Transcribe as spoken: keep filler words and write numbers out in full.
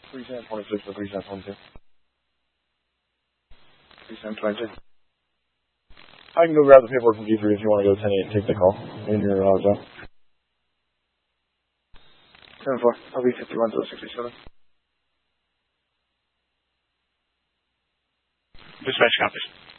three seven twenty-six to three seven twenty-two. three seven twenty-two. I can go grab the paperwork from D three if you want to go ten eight and take the call in your uh, zone. seven four, I'll be fifty-one to sixty-seven. Dispatch copies.